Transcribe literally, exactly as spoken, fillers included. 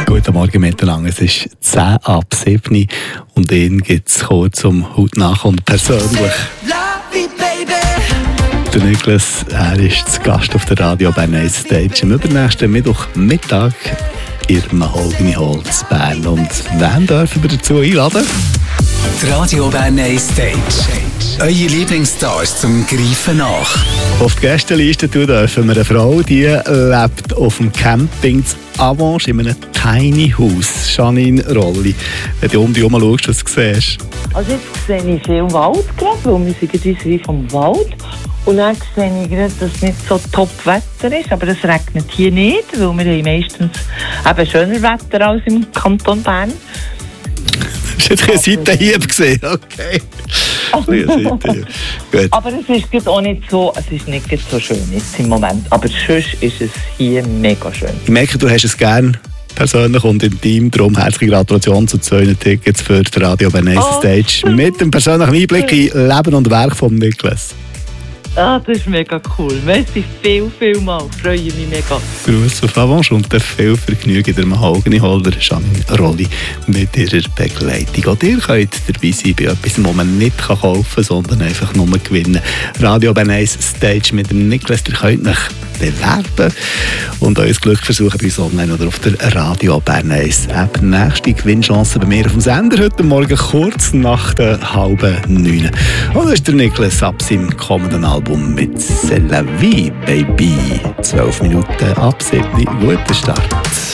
Guten Morgen miteinander. Es ist zehn ab sieben und ihn gibt es kurz um heute nach und persönlich. Der Niklas, er ist zu Gast auf der Radio Bern Stage am übernächsten Mittwochmittag in der Mahogany Hall in Bern. Und wen dürfen wir dazu einladen? Die Radio Bern Stage. Eure Lieblingsstars zum Greifen nach. Auf die Gästeliste dürfen wir eine Frau, die lebt auf dem Camping in Avanche in einem Tiny House. Janine Rolli, wenn du um dich herum schaust, was du siehst. Also jetzt sehe ich viel Wald gerade, weil wir sind uns wie vom Wald. Und dann sehe ich gerade, dass es nicht so Top-Wetter ist, aber es regnet hier nicht, weil wir haben meistens eben schöner Wetter als im Kanton Bern. Das war jetzt ein Seitenhieb gesehen, okay. Gut. Aber es ist auch nicht so, es ist nicht so schön jetzt im Moment. Aber sonst ist es hier mega schön. Ich merke, du hast es gerne persönlich und intim. Darum herzliche Gratulation zu zwei Tickets für die Radio Bern Oh. Stage mit dem persönlichen Einblick in Leben und Werk von Niklas. Ah, das ist mega cool. Merci viel, viel mal. Freue mich mega. Gruß auf Avanche und viel Vergnügen in der Mahogany Hall, der Janine Rolli mit ihrer Begleitung. Auch ihr könnt dabei sein bei etwas, das man nicht kaufen kann, sondern einfach nur gewinnen. Radio Bern Stage mit dem Niklas, ihr könnt euch bewerben und euer Glück versuchen bei uns online oder auf der Radio Bern App. Nächste Gewinnchance bei mir auf dem Sender heute Morgen kurz nach der halben neun. Und das ist der Niklas ab seinem kommenden Album mit C'est la vie, Baby. zwölf Minuten ab sieben. Guter Start.